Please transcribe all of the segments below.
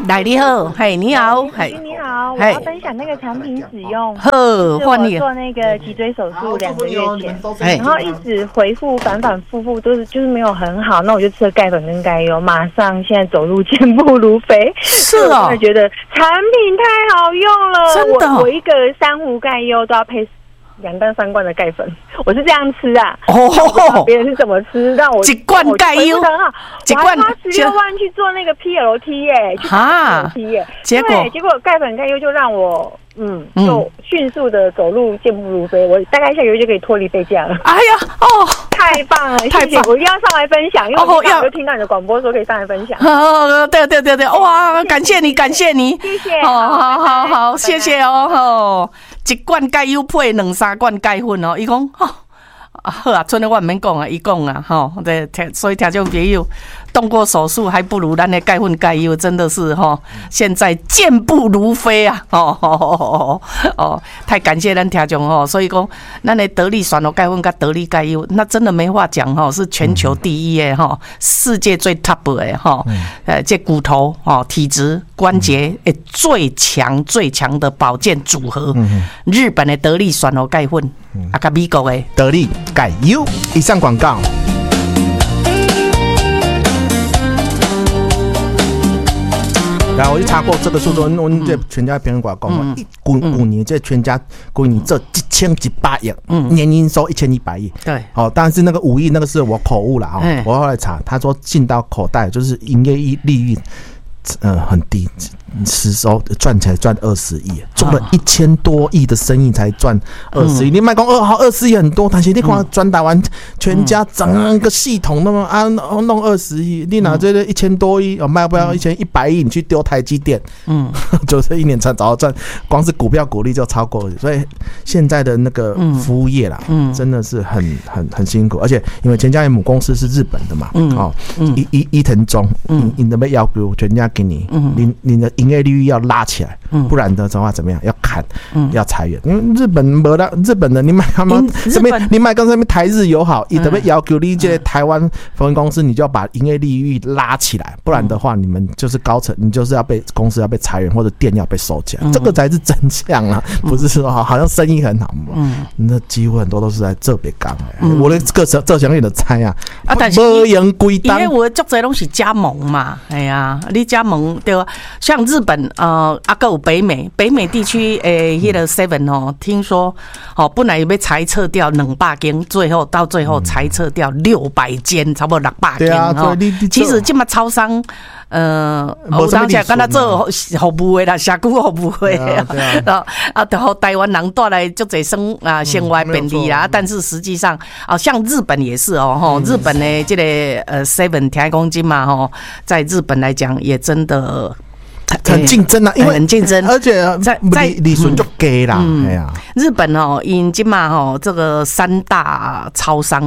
来你好，嘿，你好， 嘿，你好，我要分享那个产品使用。 好，欢迎。 我做那个脊椎手术2个月前，然后一直回复反反复复都是就是没有很好，那我就吃了钙粉跟钙油，马上现在走路健步如飞。 是哦， 我觉得产品太好用了， 真的。 我一个3壶钙优都要配2罐3罐的钙粉，我是这样吃啊。 哦， 别人是怎么吃？让我 1罐钙优很好，我还花16万去做那个 PLT 耶，去打 PLT 耶。结果钙粉钙优就让我就迅速的走路健步如飞，我大概1个月就可以脱离背架了。 哎呀，哦， 太棒了，谢谢！我一定要上来分享，因为我就听到你的广播说可以上来分享。 对，哇，感谢你，谢谢。好，谢谢哦。1罐钙优配2-3罐钙粉哦，伊讲好啊，剩的我唔免讲啊，伊讲啊，对，所以听众朋友动过手术还不如咱的钙粉钙优，真的是现在健步如飞啊！太感谢咱听众所以讲咱的得力选钙粉跟得力钙优，那真的没话讲是全球第一的世界最 top 的这骨头体质关节最强的保健组合，日本的得力选钙粉，跟美国的得力钙优。以上广告。然后我去查过这个数字，我这全家平均广告，5年这全家规年这1100亿，年营收1100亿。 对， 但是那个5亿那个是我口误了我后来查，他说进到口袋就是营业利润很低。实收赚起来赚20亿，做了1000多亿的生意才赚20亿。你卖讲20亿很多，但是你看转打完全家整个系统那么弄20亿，你拿这个1000多亿卖不了1100亿，你去丢台积电，就是1年才早赚，光是股票股利就超过。所以现在的那个服务业啦，真的是很辛苦，而且因为全家的母公司是日本的嘛，伊藤忠，你那边要求全家给你，你的营业利率要拉起来，不然的话怎么样？要砍，要裁员。因为日本没了，日本的你买他们这边，你买跟这边台日友好，你特别要求你这台湾分公司，你就要把营业利率拉起来，不然的话，你们就是高层，你就是要被公司要被裁员，或者店要被收起来，这个才是真相啊！不是说好像生意很好嘛，那几乎很多都是在这边干。我的个这想你的猜啊， 但是没人归档， 因为我做这东西加盟嘛，哎呀，你加盟对吧？像日本还有北美地区那个 7听说本来要裁撤掉200间，到最后裁撤掉600间，差不多600间。对啊，其实这么超商。有当时跟他做服务的啦，社区服务的，然后台湾人带来就这生活便利啦。但是实际上，像日本也是日本的这个7听讲金嘛在日本来讲也真的。 很竞争啊，因为很竞争， 而且在利润就低啦。哎呀， 日本因今嘛这个三大超商，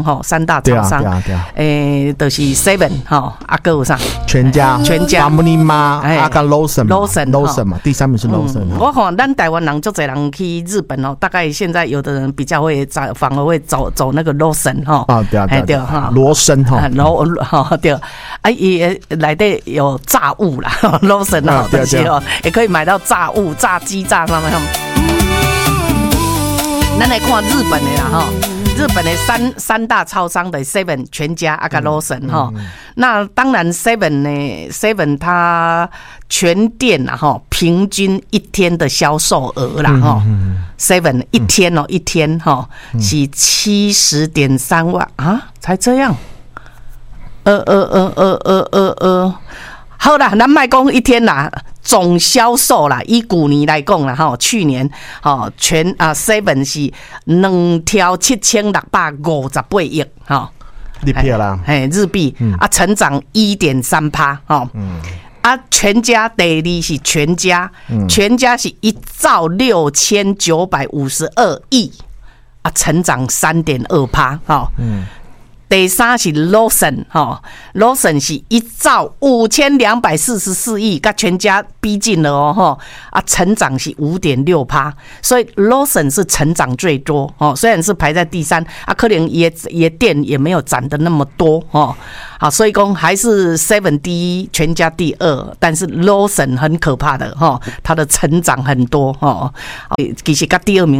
就是 7还有啥？全家 ，Family 妈，跟 Lawson 嘛，第3名是 Lawson。 我看咱台湾人就侪人去日本大概现在有的人比较会反而会走那个 Lawson 对罗森对，也内底有炸物啦 ，Lawson 也可以买到炸物、炸鸡、炸上面。咱来看日本的啦日本的三大超商的 7全家跟 Lawson 那当然 7它全店平均一天的销售额啦7一天是70.3万啊，才这样。好啦，咱卖讲一天啦，总销售啦，以去年来讲啦去年全7是27658亿日币啦， 日币成长1.3%全家第2是全家，全家是16952亿成长3.2%第第三是 Lawson 哈 ，Lawson 是1兆5244亿，跟全家逼近了哦哈啊，成长是5.6%，所以 Lawson 是成长最多哦，虽然是排在第3啊，可能也店也没有涨得那么多哦，好，所以讲还是 Seven 第1，全家第2，但是 Lawson 很可怕的哈，它的成长很多哈，其实跟第2名。